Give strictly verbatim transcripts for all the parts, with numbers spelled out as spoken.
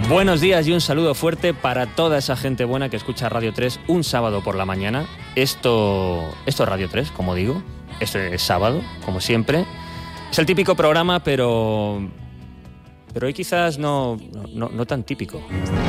Buenos días y un saludo fuerte para toda esa gente buena que escucha Radio tres un sábado por la mañana. Esto, esto es Radio tres, como digo. Esto es sábado, como siempre. Es el típico programa, pero, pero hoy quizás no, no, no tan típico.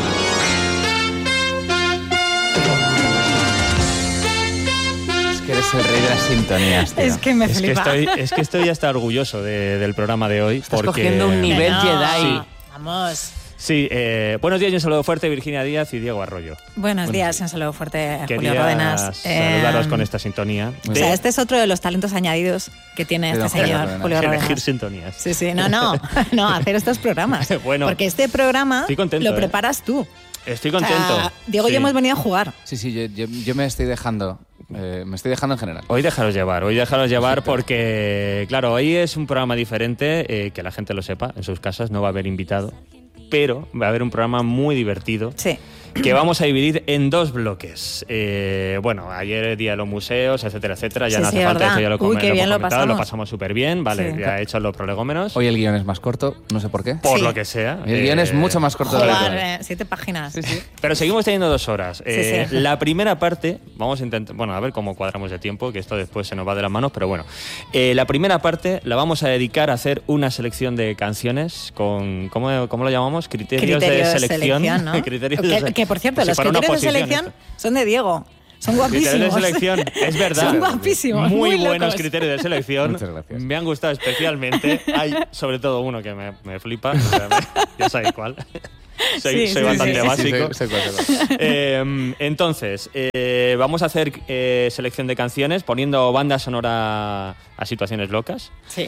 Es que eres el rey de las sintonías, tío. Es que me es flipa. Que estoy, es que estoy hasta orgulloso de, del programa de hoy. Estás porque cogiendo un nivel No, Jedi. Vamos. Sí, eh, buenos días y un saludo fuerte, Virginia Díaz y Diego Arroyo. Buenos días, un saludo fuerte a Quería Julio Ródenas. saludaros Eh, con esta sintonía. O de sea, este es otro de los talentos añadidos que tiene De este don Julio señor, Ródenas. Julio elegir Ródenas. sintonías. Sí, sí, no, no, no, hacer estos programas. Bueno, porque este programa estoy contento, lo ¿eh? preparas tú. Estoy O sea, contento. Diego Sí. y yo hemos venido a jugar. Sí, sí, yo, yo, yo me estoy dejando. Eh, me estoy dejando en general. Hoy dejaros llevar, hoy dejaros llevar porque, claro, hoy es un programa diferente, eh, que la gente lo sepa, en sus casas no va a haber invitado, pero va a haber un programa muy divertido. Sí. Que vamos a dividir en dos bloques. Eh, bueno, ayer día de los museos, etcétera, etcétera. Ya Sí, no hace sí, falta, verdad. eso ya lo, Uy, come- qué lo bien hemos lo comentado, lo pasamos. pasamos súper bien, vale, Sí. ya he hecho los prolegómenos, Hoy el guión es más corto, no sé por qué. por Sí. lo que sea. El guión Eh, es mucho más corto de lo Joder, habitual. eh, siete páginas. Sí, sí. Pero seguimos teniendo dos horas. Eh, sí. La primera parte, vamos a intentar, bueno, a ver cómo cuadramos de tiempo, que esto después se nos va de las manos, pero bueno. Eh, la primera parte la vamos a dedicar a hacer una selección de canciones con, ¿cómo, cómo lo llamamos? Criterios, Criterios de selección. ¿no? Criterios que, de- que, por cierto, si los fuera una criterios de posición selección esto. son de Diego. Son guapísimos. Criterios de selección, es verdad. Son guapísimos. Muy, Muy, buenos locos. criterios de selección. Muchas gracias. Me han gustado especialmente. Hay sobre todo uno que me, me flipa. O sea, me- ya sabéis cuál. Soy, Sí, soy sí, bastante sí. básico. Sí, sé- sé cuál, sé cuál. Eh, entonces, eh, vamos a hacer eh, selección de canciones poniendo banda sonora a situaciones locas. Sí.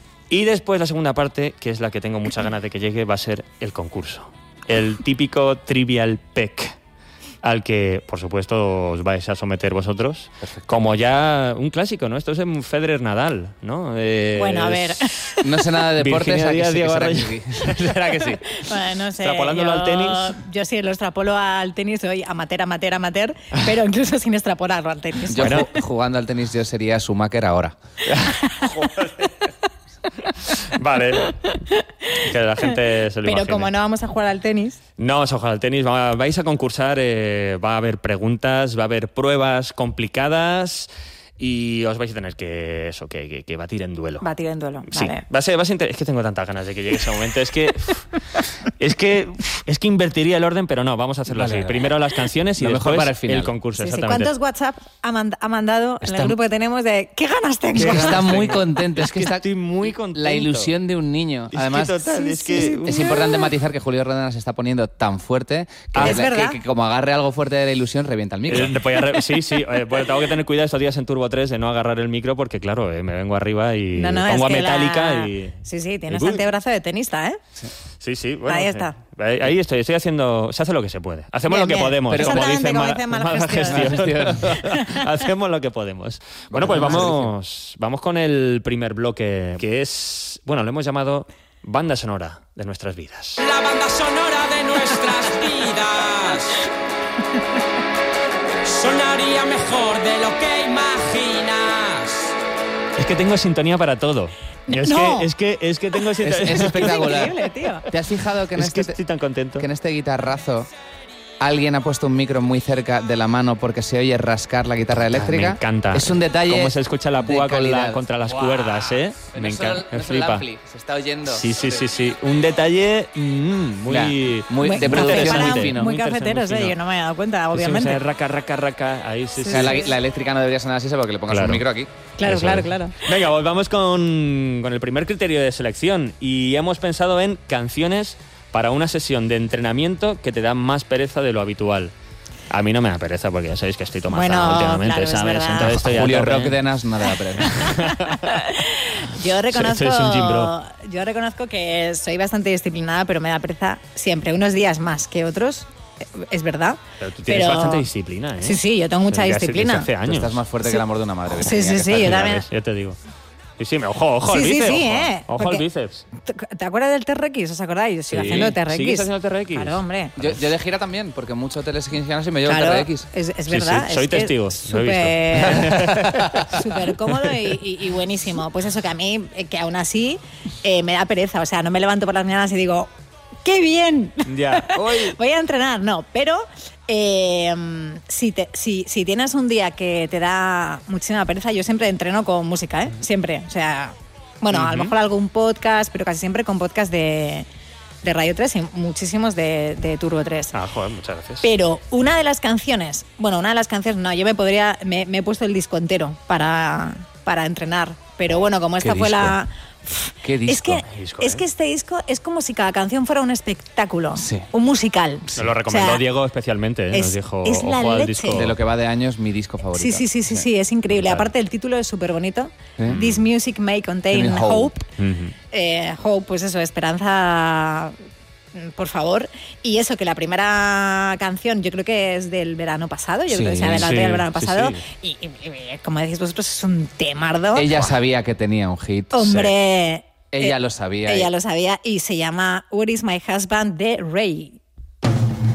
Y después la segunda parte, que es la que tengo muchas ganas de que llegue, va a ser el concurso. El típico Trivial Peck, al que, por supuesto, os vais a someter vosotros. Perfecto. Como ya un clásico, ¿no? Esto es en Federer-Nadal, ¿no? Eh, Bueno, a ver. No sé nada de deportes, Virginia ¿a que Díaz, sí, que Diego será que Arroyo. sí? ¿Será que sí? Bueno, no sé. Extrapolándolo yo, al tenis. Yo sí lo extrapolo al tenis, soy amateur, amateur, amateur, pero incluso sin extrapolarlo al tenis. Yo Bueno. ju- jugando al tenis yo sería Schumacher ahora. Vale. Que la gente se lo Pero imagine. como no vamos a jugar al tenis, No vamos a jugar al tenis, va- vais a concursar, eh, va a haber preguntas, va a haber pruebas complicadas y os vais a tener que eso, que, que, que batir en duelo. batir en duelo. Sí, Vale. va a ser, va a ser inter- es que tengo tantas ganas de que llegue ese momento. Es que, es que, es que invertiría el orden, pero no, vamos a hacerlo Vale, así. vale. Primero las canciones y Lo mejor después para el final. concurso. Sí, sí. Exactamente. ¿Cuántos WhatsApp ha, mand- ha mandado en Está- el grupo que tenemos de qué ganas tengo? Es que está ganas muy tengo. contento. Es Es que que está estoy muy contento. la ilusión de un niño. Es Además, que total, es que es importante matizar que Julio Ródenas se está poniendo tan fuerte que, Ah, es que- verdad. que- que como agarre algo fuerte de la ilusión, revienta el micro. Eh, voy a re- sí, sí, eh, pues tengo que tener cuidado estos días en Turbo tres de no agarrar el micro porque, claro, eh, me vengo arriba y No, no, pongo a es que Metallica la- y... Sí, sí, tienes y- antebrazo de tenista, ¿eh? Sí, sí, bueno. Ahí eh, está. Ahí, ahí estoy, estoy haciendo... Se hace lo que se puede. Hacemos Bien, lo que bien. podemos. Pero- como Exactamente, dicen como mala, dicen, mala mala gestión. gestión. Hacemos lo que podemos. Bueno, pues Bueno, vamos, vamos con el primer bloque, que es... Bueno, lo hemos llamado Banda Sonora de Nuestras Vidas. La banda sonora de nuestras vidas sonaría mejor de lo que imaginas. Es que tengo sintonía para todo. Es, No. que, es, que, es que tengo Es, sintonía... es espectacular. increíble, tío. ¿Te has fijado que en, Es que este, estoy tan contento. que en este guitarrazo alguien ha puesto un micro muy cerca de la mano porque se oye rascar la guitarra eléctrica? Me encanta. Es un detalle. Cómo se escucha la de púa con la- calidad. contra las Guau. cuerdas, ¿eh? Pero Me no solo- encanta, me no solo el flipa. ampli, se está oyendo. Sí, sí, sí, sí. Un detalle mm, muy... Ya, muy- de Muy- producción interesante, muy fino. Muy interesante, cafeteros, muy ¿eh? fino. Yo no me había dado cuenta, Sí, sí, obviamente. o sea, raca, raca, raca. Ahí sí, O sí. sea, la, sí. la eléctrica no debería sonar así, porque le pongas Claro. un micro aquí. Claro, Eso claro, es. claro. Venga, pues vamos con, con el primer criterio de selección. Y hemos pensado en canciones para una sesión de entrenamiento que te dan más pereza de lo habitual. A mí no me da pereza porque ya sabéis que estoy tomando Bueno, últimamente, claro, es ¿sabes? verdad. Entonces estoy a Julio tope. Rock de Nas no le da pereza. Yo reconozco, sois un gym bro. yo reconozco que soy bastante disciplinada, pero me da pereza siempre, unos días más que otros, es verdad. Pero tú tienes Pero- bastante disciplina, ¿eh? Sí, sí, yo tengo mucha Desde hace- disciplina. desde hace Tú años. estás más fuerte que el amor de una madre. Sí, Virginia, sí, que sí, estás yo aquí. también. ¿Ves? Ya te digo. Sí, sí, me- ojo, ojo al Sí, sí, bíceps. sí, ojo, ¿eh? ojo al Porque- bíceps. ¿Te te acuerdas del T R X? ¿Os acordáis? Yo sigo Sí. haciendo T R X. ¿Sigues haciendo T R X? Claro, hombre. Yo, yo de gira también, porque muchos hoteles quinceañeros y me llevo Claro, T R X. es, es Sí, verdad. sí, soy es que testigo, es lo he Súper súper cómodo y, y- y buenísimo. Pues eso, que a mí, eh, que aún así, eh, me da pereza. O sea, no me levanto por las mañanas y digo, ¡Qué bien! Ya. Voy a entrenar, no, pero eh, si, te, si, si tienes un día que te da muchísima pereza, yo siempre entreno con música, ¿eh? Siempre, o sea, bueno, uh-huh. a lo mejor algún podcast, pero casi siempre con podcast de, de Radio tres y muchísimos de, de Turbo tres. Ah, joder, muchas gracias. Pero una de las canciones, bueno, una de las canciones, no, yo me podría, me, me he puesto el disco entero para, para entrenar, pero bueno, como esta fue la... ¿Qué disco? Es que, disco, es ¿eh? que este disco es como si cada canción fuera un espectáculo, sí. un musical. Nos lo recomendó, o sea, Diego especialmente, ¿eh? es, Nos dijo, es la ojo al leche. disco. De lo que va de años, mi disco favorito. Sí, sí, sí, sí, sí, sí es increíble. Claro. Aparte el título es súper bonito. ¿Eh? This music may contain Hope. hope. Uh-huh. Eh, hope, pues eso, esperanza, por favor. Y eso, que la primera canción yo creo que es del verano pasado, yo sí, creo que se adelantó sí, del verano pasado. Sí, sí. Y, y, y como decís vosotros, es un temardo. Ella Buah. sabía que tenía un hit. Hombre... Sí. Ella eh, lo sabía. Ella y... lo sabía y se llama Where is my husband de Ray.